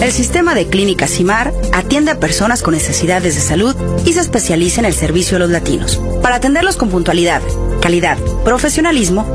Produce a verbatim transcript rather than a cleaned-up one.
El sistema de clínicas CIMAR atiende a personas con necesidades de salud y se especializa en el servicio a los latinos. Para atenderlos con puntualidad, calidad, profesionalismo,